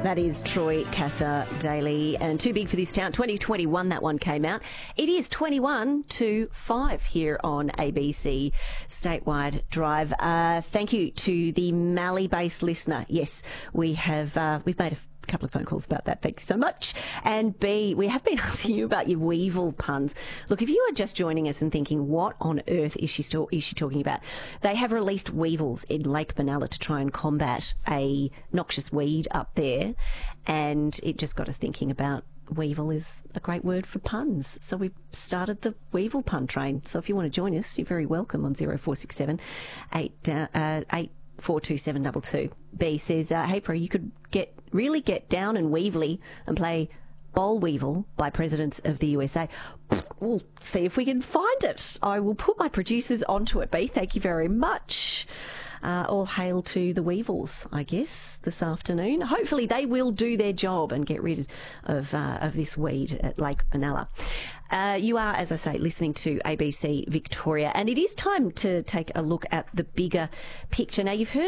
That is Troy Casa Daly and Too Big for This Town. 2021, that one came out. It is 21 to 5 here on ABC Statewide Drive. Thank you to the Mallee-based listener. Yes, we've made a couple of phone calls about that. Thank you so much. And B, we have been asking you about your weevil puns. Look, if you are just joining us and thinking, what on earth is she talking about? They have released weevils in Lake Benalla to try and combat a noxious weed up there. And it just got us thinking about weevil is a great word for puns. So we started the weevil pun train. So if you want to join us, you're very welcome on 0467 842722. B says, hey, Pro, you could really get down and weevily and play Boll Weevil by Presidents of the USA. We'll see if we can find it. I will put my producers onto it, B. Thank you very much. All hail to the weevils, I guess, this afternoon. Hopefully they will do their job and get rid of this weed at Lake Benalla. You are, as I say, listening to ABC Victoria, and it is time to take a look at the bigger picture. Now, you've heard